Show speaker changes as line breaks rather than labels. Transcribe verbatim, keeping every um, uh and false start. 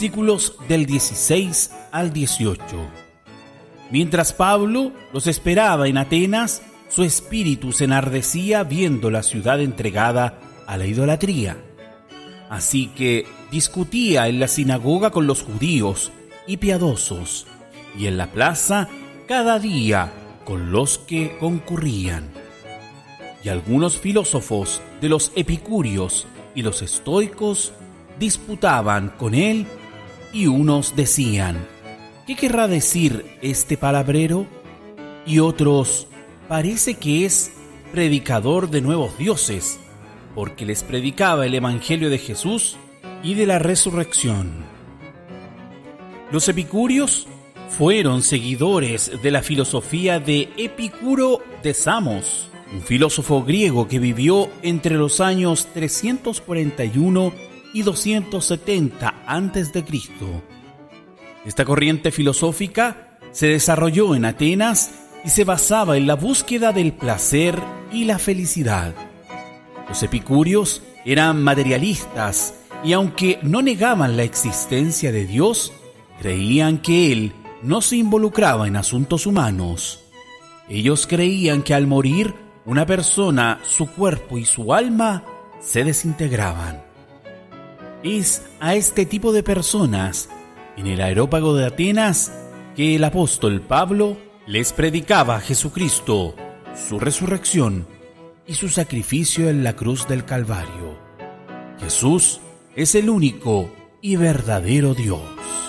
versículos del dieciséis al dieciocho. Mientras Pablo los esperaba en Atenas, su espíritu se enardecía viendo la ciudad entregada a la idolatría. Así que discutía en la sinagoga con los judíos y piadosos, y en la plaza cada día con los que concurrían. Y algunos filósofos de los epicúreos y los estoicos disputaban con él, y unos decían: ¿qué querrá decir este palabrero? Y otros: parece que es predicador de nuevos dioses, porque les predicaba el evangelio de Jesús y de la resurrección. Los epicúreos fueron seguidores de la filosofía de Epicuro de Samos, un filósofo griego que vivió entre los años trescientos cuarenta y uno y doscientos setenta antes de Cristo. Esta corriente filosófica se desarrolló en Atenas y se basaba en la búsqueda del placer y la felicidad. Los epicúreos eran materialistas y, aunque no negaban la existencia de Dios, creían que Él no se involucraba en asuntos humanos. Ellos creían que al morir una persona, su cuerpo y su alma se desintegraban. Es a este tipo de personas, en el Areópago de Atenas, que el apóstol Pablo les predicaba a Jesucristo, su resurrección y su sacrificio en la cruz del Calvario. Jesús es el único y verdadero Dios.